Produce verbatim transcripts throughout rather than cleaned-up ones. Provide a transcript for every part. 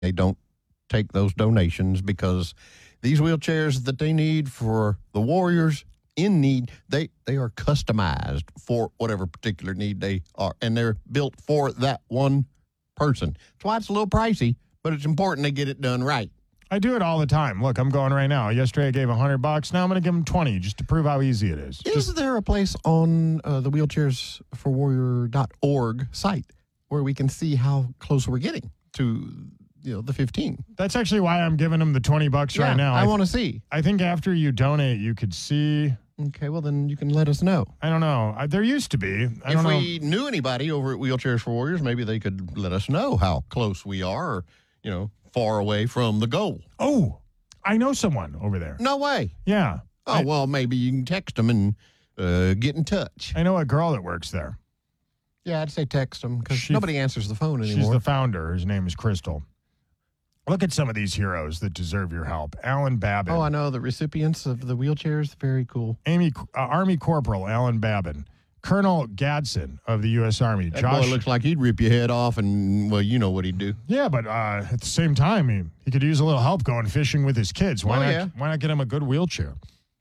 they don't take those donations because these wheelchairs that they need for the warriors in need, they, they are customized for whatever particular need they are, and they're built for that one person. That's why it's a little pricey, but it's important they get it done right. I do it all the time. Look, I'm going right now. Yesterday I gave one hundred bucks. Now I'm going to give them twenty just to prove how easy it is. Is just, there a place on uh, the wheelchairs for warrior dot org site where we can see how close we're getting to, you know, the fifteen? That's actually why I'm giving them the twenty bucks yeah, right now. I, I want to see. I think after you donate, you could see. Okay, well, then you can let us know. I don't know. I, there used to be. I if don't know. we knew anybody over at Wheelchairs for Warriors, maybe they could let us know how close we are, or, you know, far away from the goal. Oh, I know someone over there. No way. Yeah. Oh, I, well, maybe you can text them and uh, get in touch. I know a girl that works there. Yeah, I'd say text them because She- nobody answers the phone anymore. She's the founder. Her name is Crystal. Look at some of these heroes that deserve your help. Alan Babin. Oh, I know. The recipients of the wheelchairs, very cool. Amy, uh, Army Corporal Alan Babin. Colonel Gadsden of the U S. Army. That Josh, boy looks like he'd rip your head off, and, well, you know what he'd do. Yeah, but uh, at the same time, he, he could use a little help going fishing with his kids. Why Oh, not? yeah. Why not get him a good wheelchair?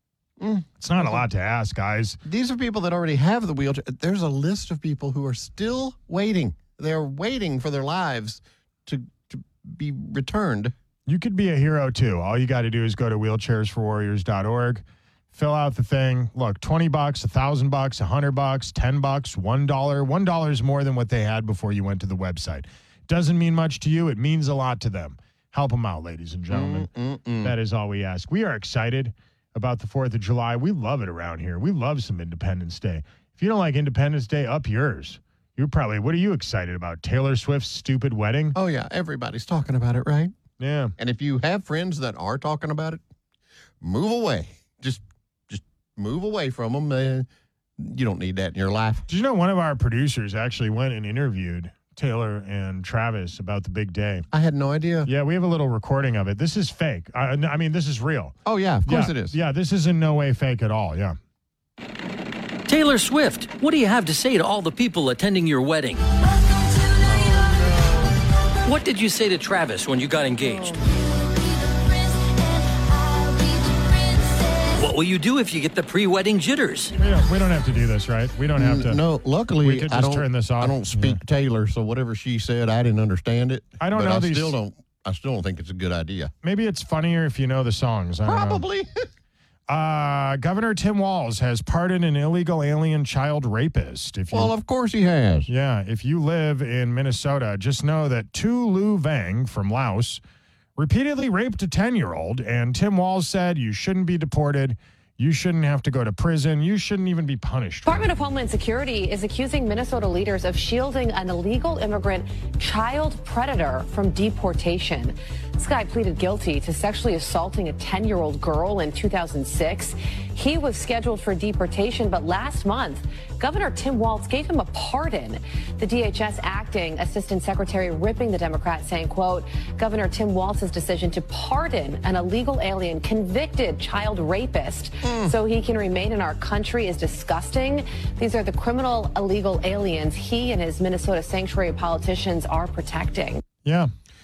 Mm. It's not a lot to ask, guys. These are people that already have the wheelchair. There's a list of people who are still waiting. They're waiting for their lives to, to be returned. You could be a hero too. All you got to do is go to wheelchairs for warriors dot org, fill out the thing. Look, twenty bucks, a thousand bucks, a hundred bucks, ten bucks, one dollar. One dollar is more than what they had before you went to the website. Doesn't mean much to you. It means a lot to them. Help them out, ladies and gentlemen. Mm-mm-mm. That is all we ask. We are excited about the fourth of July. We love it around here. We love some Independence Day. If you don't like Independence Day, up yours. You're probably, what are you excited about? Taylor Swift's stupid wedding? Oh, yeah. Everybody's talking about it, right? Yeah. And if you have friends that are talking about it, move away. Just just move away from them. Uh, you don't need that in your life. Did you know one of our producers actually went and interviewed Taylor and Travis about the big day? I had no idea. Yeah, we have a little recording of it. This is fake. I, I mean, this is real. Oh, yeah. Of course yeah, it is. Yeah, this is in no way fake at all. Yeah. Taylor Swift, what do you have to say to all the people attending your wedding? What did you say to Travis when you got engaged? What will you do if you get the pre-wedding jitters? We don't, we don't have to do this, right? We don't have to. No, luckily, We could I just don't, turn this off. I don't speak Yeah. Taylor, so whatever she said, I didn't understand it. I don't but know I these- still don't. I still don't think it's a good idea. Maybe it's funnier if you know the songs. I don't know. Probably. Uh, Governor Tim Walz has pardoned an illegal alien child rapist. If you, Well, of course he has. yeah, if you live in Minnesota, just know that Tu Lu Vang from Laos repeatedly raped a ten-year-old, and Tim Walz said you shouldn't be deported. You shouldn't have to go to prison. You shouldn't even be punished. Department of Homeland Security is accusing Minnesota leaders of shielding an illegal immigrant child predator from deportation. This guy pleaded guilty to sexually assaulting a ten-year-old girl in two thousand six. He was scheduled for deportation, but last month, Governor Tim Walz gave him a pardon. The D H S acting assistant secretary ripping the Democrat, saying, quote, Governor Tim Walz's decision to pardon an illegal alien convicted child rapist so he can remain in our country is disgusting. These are the criminal illegal aliens he and his Minnesota sanctuary politicians are protecting. Yeah.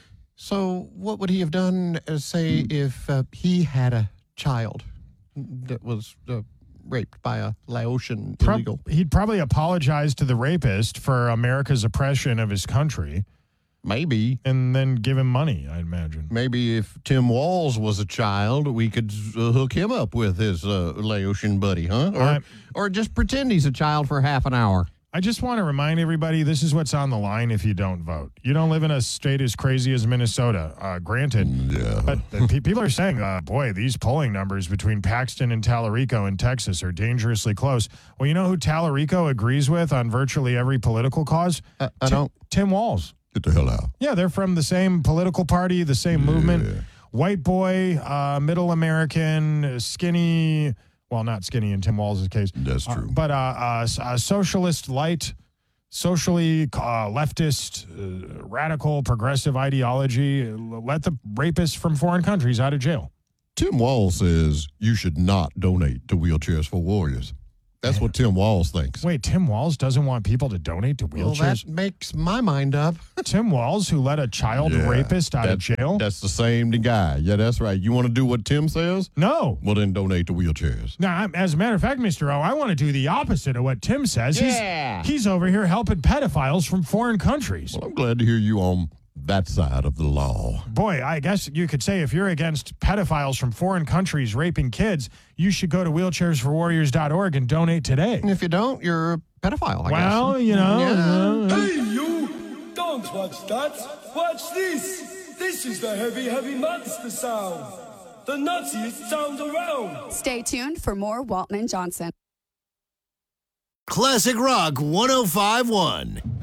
So what would he have done, uh, say, if uh, he had a child that was uh, raped by a Laotian Pro- illegal? He'd probably apologize to the rapist for America's oppression of his country Maybe. and then give him money, I'd imagine. Maybe if Tim Walz was a child, we could uh, hook him up with his uh, Laotian buddy, huh? Or, I- or just pretend he's a child for half an hour. I just want to remind everybody this is what's on the line if you don't vote. You don't live in a state as crazy as Minnesota, uh, granted. Yeah. But uh, pe- people are saying, uh, boy, these polling numbers between Paxton and Tallarico in Texas are dangerously close. Well, you know who Tallarico agrees with on virtually every political cause? I, I Ti- don't. Tim Walz. Get the hell out. Yeah, they're from the same political party, the same movement. White boy, uh, middle American, skinny. Well, not skinny in Tim Walz's case. That's Uh, true. but uh, uh, uh, socialist, light, socially uh, leftist, uh, radical, progressive ideology. Let the rapists from foreign countries out of jail. Tim Walz says you should not donate to Wheelchairs for Warriors. That's what Tim Walz thinks. Wait, Tim Walz doesn't want people to donate to Well, wheelchairs? that makes my mind up. Tim Walz, who let a child Yeah, rapist out of that- jail? That's the same guy. Yeah, that's right. You want to do what Tim says? No. Well, then donate to wheelchairs. Now, I'm- as a matter of fact, Mister O, I want to do the opposite of what Tim says. Yeah. He's, he's over here helping pedophiles from foreign countries. Well, I'm glad to hear you on that side of the law. Boy, I guess you could say if you're against pedophiles from foreign countries raping kids, you should go to wheelchairs for warriors dot org and donate today. And if you don't, you're a pedophile, I Well, guess. you know. Yeah. uh, Hey, you! Don't watch that. Watch this. This is the heavy, heavy monster sound. The nuttiest sound around. Stay tuned for more Waltman Johnson. Classic Rock one oh five point one.